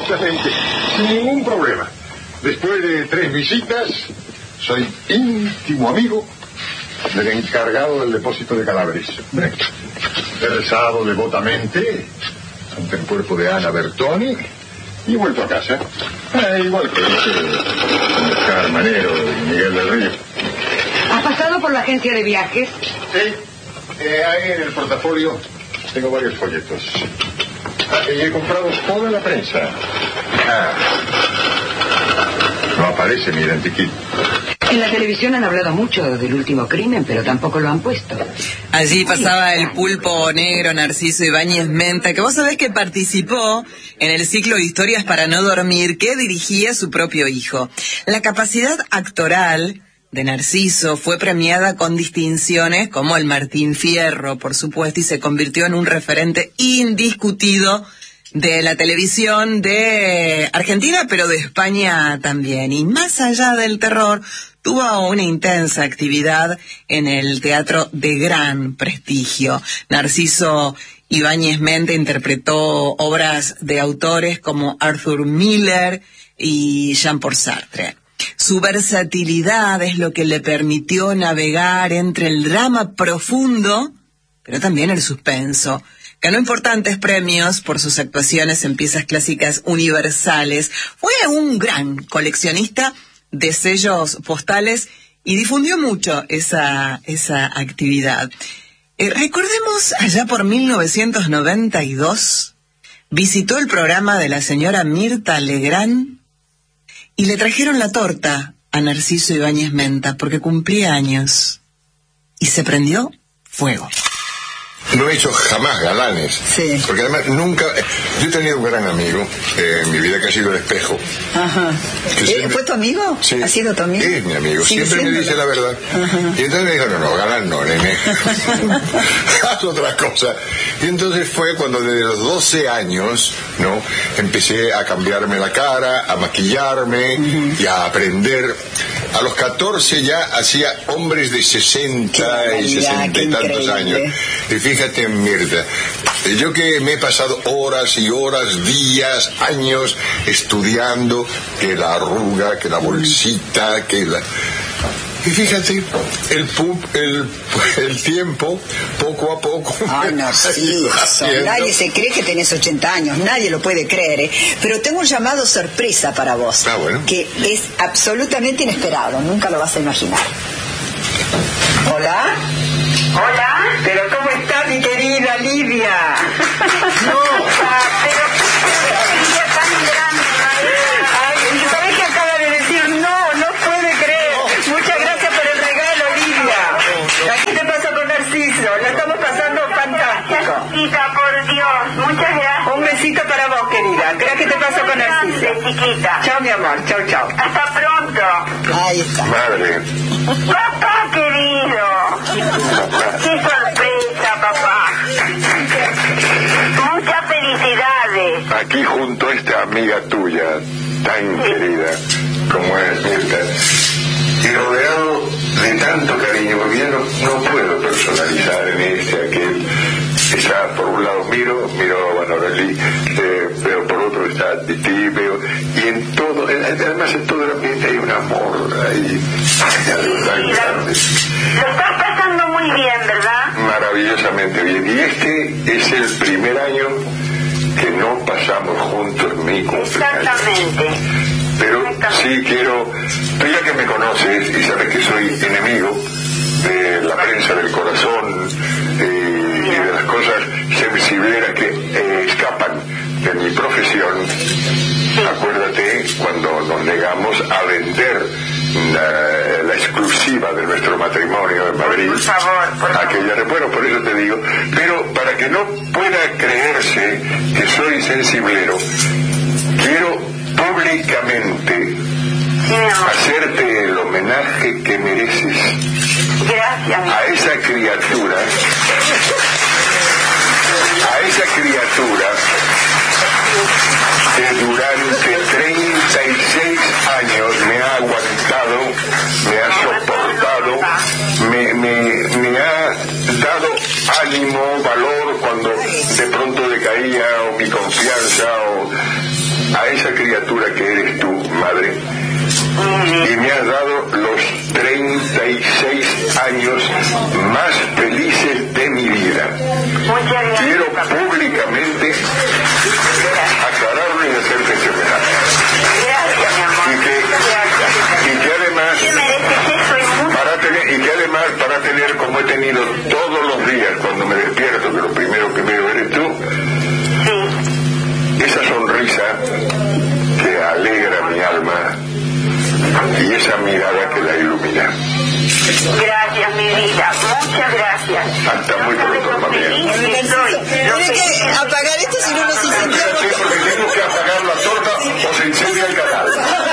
maravillosamente, sin ningún problema. Después de 3 visitas, soy íntimo amigo del encargado del depósito de cadáveres. He rezado devotamente ante el cuerpo de Ana Bertoni y he vuelto a casa. Igual que Oscar Manero y Miguel del Río. ¿Has pasado por la agencia de viajes? Sí. Ahí en el portafolio tengo varios folletos. Y he comprado toda la prensa. No aparece mi identikit. En la televisión han hablado mucho del último crimen, pero tampoco lo han puesto. Allí pasaba el pulpo negro Narciso Ibáñez Menta, que vos sabés que participó en el ciclo Historias para no dormir que dirigía su propio hijo. La capacidad actoral de Narciso fue premiada con distinciones como el Martín Fierro, por supuesto, y se convirtió en un referente indiscutido de la televisión de Argentina, pero de España también. Y más allá del terror, tuvo una intensa actividad en el teatro de gran prestigio. Narciso Ibáñez Menta interpretó obras de autores como Arthur Miller y Jean-Paul Sartre. Su versatilidad es lo que le permitió navegar entre el drama profundo, pero también el suspenso. Ganó importantes premios por sus actuaciones en piezas clásicas universales. Fue un gran coleccionista de sellos postales y difundió mucho esa actividad. Recordemos, allá por 1992, visitó el programa de la señora Mirta Legrand y le trajeron la torta a Narciso Ibáñez Menta porque cumplía años y se prendió fuego. No he hecho jamás galanes. Sí. Porque además nunca... Yo he tenido un gran amigo en mi vida que ha sido el Espejo. Ajá. Siempre... ¿Fue tu amigo? Sí. ¿Ha sido tu amigo? Es mi amigo. ¿Sigue siempre me dice la verdad. Ajá. Y entonces me dijo, no, galán no, nene. Haz otra cosa. Y entonces fue cuando desde los 12 años, ¿no? Empecé a cambiarme la cara, a maquillarme y a aprender. A los 14 ya hacía hombres de 60 y 60 y tantos años. Y fíjate, Mirta, yo que me he pasado horas y horas, días, años estudiando que la arruga, que la bolsita, que la... Y fíjate, el tiempo, poco a poco... Ay, Narciso, nadie se cree que tenés 80 años, nadie lo puede creer, ¿eh? Pero tengo un llamado sorpresa para vos, bueno. Que es absolutamente inesperado, nunca lo vas a imaginar. ¿Hola? Hola. ¿Pero cómo está mi querida Livia? No, pero qué tan grande, Ay, ¿sabés que acaba de decir? No puede creer. Muchas gracias por el regalo, Livia. Aquí te paso con Narciso, la estamos pasando fantástico. chiquita, por Dios, muchas gracias. Un besito para vos, querida. Creo que te paso con Narciso. Chiquita. Chao, mi amor. Chao. Hasta pronto. Ahí está. Madre. Papá querido. Qué sorpresa, papá. Muchas felicidades. Aquí junto a esta amiga tuya, tan querida como es Mirta, y rodeado de tanto cariño, porque yo no puedo personalizar en aquel. Está, por un lado miro a Manorelli, pero por otro está Titi, veo, y en todo, además en todo el ambiente hay un amor ahí. Lo estás pasando muy bien, ¿verdad? Maravillosamente bien. Y este es el primer año que no pasamos juntos mi cumpleaños. Exactamente. Pero sí quiero, tú ya que me conoces y sabes que soy enemigo de la prensa del corazón y de las cosas sensibleras que escapan de mi profesión, acuérdate cuando nos negamos a vender la exclusiva de nuestro matrimonio en Madrid. Por favor. Bueno, por eso te digo, pero para que no pueda creerse que soy sensiblero, quiero públicamente hacerte el homenaje que mereces. Gracias. A esa criatura que durante 36 años me ha aguantado, me ha soportado, me ha dado ánimo, valor cuando de pronto decaía o mi confianza a esa criatura que eres tú, madre, y me has dado los 36 años más felices de mi vida. Muchas gracias. Quiero públicamente aclararlo y hacerte este homenaje. Gracias, mi amor. Y que además, ¿Qué mereces eso y mucho? para tener como he tenido todos los días cuando me despierto, que lo primero que veo eres tú, Sí. esa sonrisa que alegra mi alma y esa mirada que la ilumina. Gracias, mi vida. Muchas gracias. Hasta muy pronto, mami. Tiene que apagar esto si no nos incendiamos. Sí, porque tengo que apagar la torta o se incendia el canal.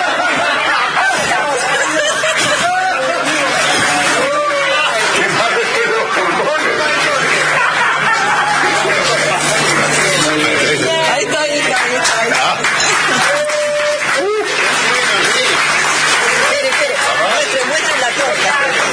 ¡Qué padre de los pulmones! Ahí está. Espere. Muestre la torta.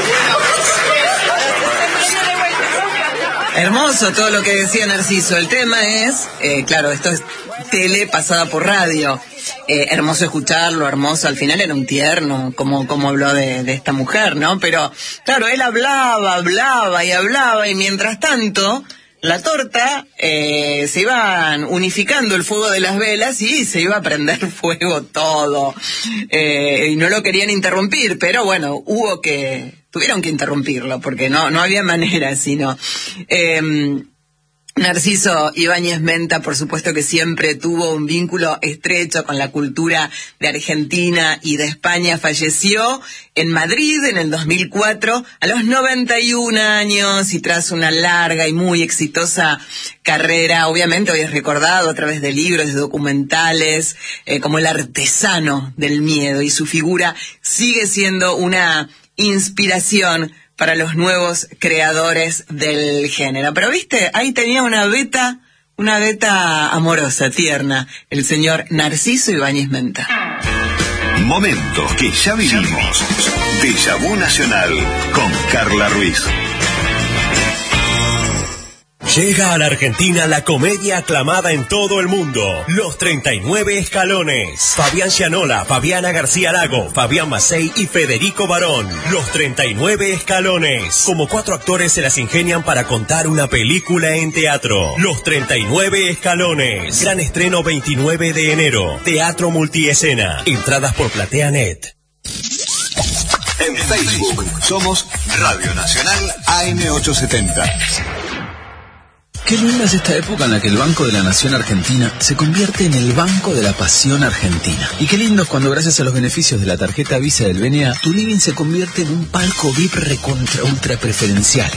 Hermoso todo lo que decía Narciso. El tema es, claro, esto es tele pasada por radio. Hermoso escucharlo, hermoso. Al final era un tierno, como habló de esta mujer, ¿no? Pero, claro, él hablaba, y mientras tanto, la torta, se iban unificando el fuego de las velas y se iba a prender fuego todo. Y no lo querían interrumpir, pero bueno, tuvieron que interrumpirlo, porque no había manera, sino... Narciso Ibáñez Menta, por supuesto que siempre tuvo un vínculo estrecho con la cultura de Argentina y de España. Falleció en Madrid en el 2004 a los 91 años y tras una larga y muy exitosa carrera. Obviamente hoy es recordado a través de libros, de documentales, como el artesano del miedo, y su figura sigue siendo una inspiración para los nuevos creadores del género. Pero viste, ahí tenía una beta amorosa, tierna, el señor Narciso Ibáñez Menta. Momentos que ya vivimos. Déjà Vu Nacional con Carla Ruiz. Llega a la Argentina la comedia aclamada en todo el mundo, Los 39 Escalones. Fabián Gianola, Fabiana García Lago, Fabián Macei y Federico Barón. Los 39 Escalones. Como 4 actores se las ingenian para contar una película en teatro. Los 39 Escalones. Gran estreno 29 de enero. Teatro Multiescena. Entradas por PlateaNet. En Facebook somos Radio Nacional AM870. Qué linda es esta época en la que el Banco de la Nación Argentina se convierte en el Banco de la Pasión Argentina. Y qué lindo es cuando, gracias a los beneficios de la tarjeta Visa del BNA, tu living se convierte en un palco VIP recontra ultra preferencial.